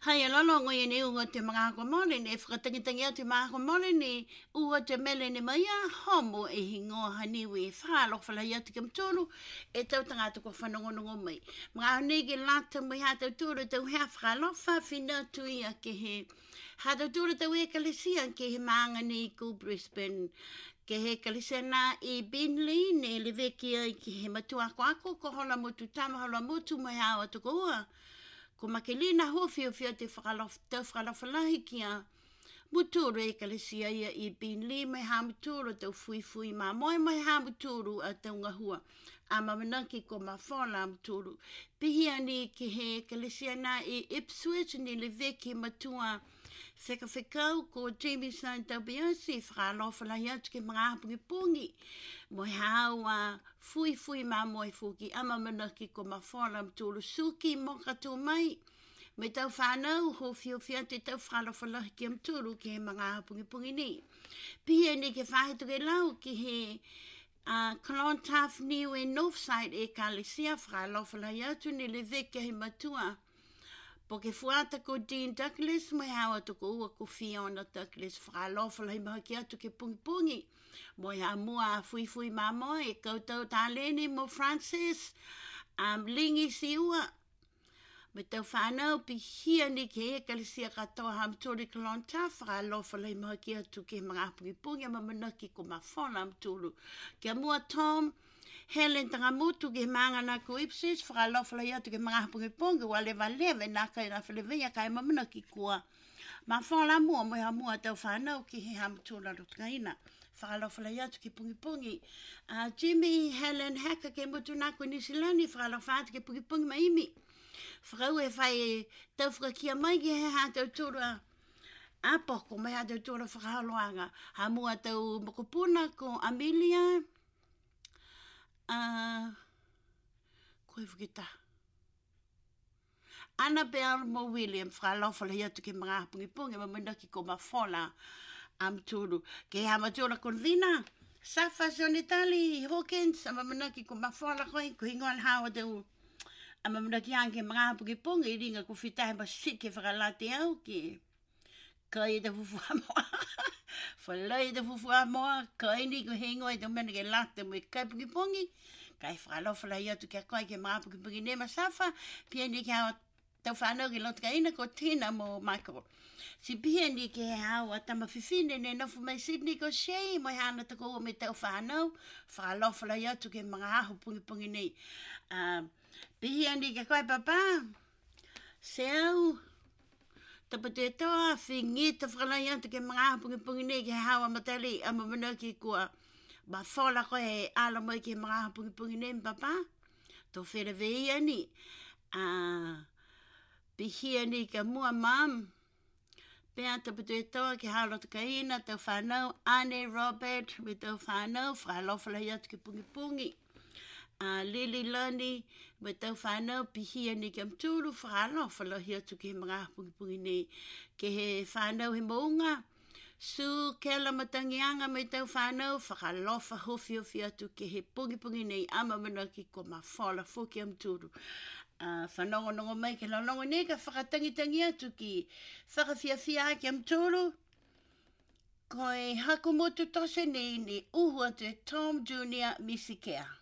Hai alolo ngoi ni unga te mga komole ne whakatangitangi au te mga komole ni ua te mele ne maia homo e hingoa haniwi e whalo whalai atu ke mtoro e tau tangata ko whanongonongo mai. Mga honegi lata mai hata tūru tau hea whalofa whina tui a ke he hata tūru tau e kalisia ke he maanga ni ku Brisbane ke he kalisia na I Binley ne le veki ai ke he matua ako ko hola motu tama hola motu mai hawa tuko ua. Ko makelina hofi o fia te whakalawhalahi kia muturu e kalesia ia I Binley mai ha muturu tau fui ma moe mai ha muturu a tau ngahua a mamanaki ko mawhala muturu pihia ni ki he kalesia na I Ipswich ni le veki matua whekawhekau ko Jameson tau Beyonce whakalawhalahi atu ke mga hapungi pungi mo hawa fui ma moe fuki ama manaki ko mawhala mtulu suki mo katu mai me tau whanau ho fio te tau whalawhalahi ki mtulu ki he mga hapungi ni pia ni ke whahetu ke lau ki he Clontarf Niu e Northside e kalisia whalawhalahi atu ni le veke he matua po ke fuata ko Dean Douglas mai hawa toko ua ko Fiona Douglas whakalawhalahi maha ki atu ke pungi mo ha mua fui ma moe e koutou tālene mo Francis lingi si ua me tau whanau pi hia ni ke e kalisia katoa hamturi Clontarf whakalawhalahi maha ki atu ke mga pungi ama manaki ko mawhona hamturu kia mua Tom Helen tangamutu ke mangana ko Ipswich whakalawhalahi atu ke mga pungi wale na kai na whalewea kai mamana ki kua ma whala mua mo ha mua tau whanau ki he hamtula rutkaina whakalawhalahi atu ke pungi Jimmy Helen Hacker ke mutu nako Nisilani whakalawhalahi atu ke pungi maimi whakau e whai tau whakakia mai ki he ha tau tura apoko mai ha tau tura whakahaloanga ha mua tau mokopuna ko Amelia koe whakita. Annabelle Mo William, whakalawhalahi atu ke mga pungi ma manaki ko mawhola amturu. Ke hamatura konvina, Safa Sonitali Hawkins, ama manaki ko mawhola koe, ko hingoan hawa tau. Ama manaki anke mga pungi, ringa ko whitahe ma sike whakalate au ke. Kai te fufua moa. Whalai te fufua moa. Kai ni ko hingo e te mena ke lata mo kai pungi. Kai whakalawhalahi atu ke koe ke mga pungi ne masafa. Pia ni ke hawa tau whanau ke lotka ina ko Tina mo Michael. Si pia ni ke hawa tama whiwhine ne nofu mai Sydney ko Shea. Mo hana tako ua me tau whanau. Whakalawhalahi atu ke mga aho pungi nei. Pia ni ke koe papa. Seu. Tapate toa whingi ta whakalai atu ke mga pungi nei ke hawa matali ama manaki kua ma whala koe he ala mai ke mga pungi nei papa to where veia ni pihia ni ka mua mam pea tapate toa ke hala ta kaina tau whanau Anne Robert me tau whanau whakalawhalahi atu ke pungi Lily Lani me tau whanau pihia ni ke mturu whakalawhalahi atu ke mga pungi nei ke he whanau he mounga Su kela matangianga me tau whanau whakalofa hofi atu ke he pungi nei ama manaki ko ma whala fuki am turu. Whanongonongo mai ke lalongo ne ka whakatangitangi atu ki whakawhiawhia ki am turu. Koe hakumotu tose nei ni uhu atu Tom Jr. Misikea.